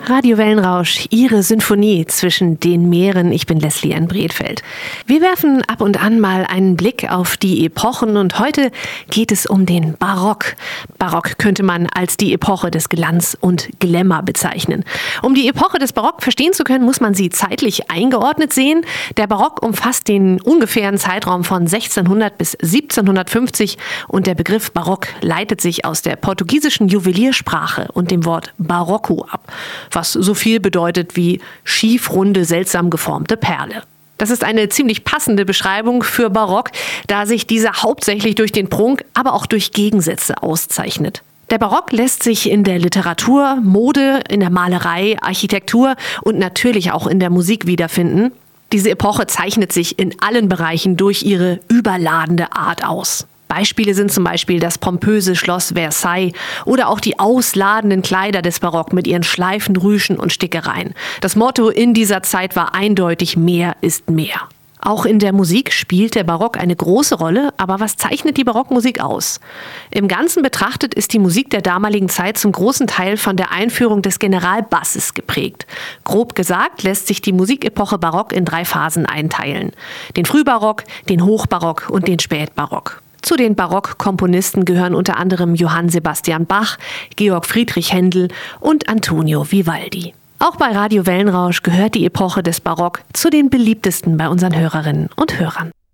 Radio Wellenrausch, Ihre Symphonie zwischen den Meeren. Ich bin Leslie Ann Bredfeld. Wir werfen ab und an mal einen Blick auf die Epochen und heute geht es um den Barock. Barock könnte man als die Epoche des Glanz und Glamour bezeichnen. Um die Epoche des Barock verstehen zu können, muss man sie zeitlich eingeordnet sehen. Der Barock umfasst den ungefähren Zeitraum von 1600 bis 1750 und der Begriff Barock leitet sich aus der portugiesischen Juweliersprache und dem Wort Barocco ab, was so viel bedeutet wie schiefrunde, seltsam geformte Perle. Das ist eine ziemlich passende Beschreibung für Barock, da sich dieser hauptsächlich durch den Prunk, aber auch durch Gegensätze auszeichnet. Der Barock lässt sich in der Literatur, Mode, in der Malerei, Architektur und natürlich auch in der Musik wiederfinden. Diese Epoche zeichnet sich in allen Bereichen durch ihre überladende Art aus. Beispiele sind zum Beispiel das pompöse Schloss Versailles oder auch die ausladenden Kleider des Barock mit ihren Schleifen, Rüschen und Stickereien. Das Motto in dieser Zeit war eindeutig: mehr ist mehr. Auch in der Musik spielt der Barock eine große Rolle, aber was zeichnet die Barockmusik aus? Im Ganzen betrachtet ist die Musik der damaligen Zeit zum großen Teil von der Einführung des Generalbasses geprägt. Grob gesagt lässt sich die Musikepoche Barock in 3 Phasen einteilen: den Frühbarock, den Hochbarock und den Spätbarock. Zu den Barockkomponisten gehören unter anderem Johann Sebastian Bach, Georg Friedrich Händel und Antonio Vivaldi. Auch bei Radio Wellenrausch gehört die Epoche des Barock zu den beliebtesten bei unseren Hörerinnen und Hörern.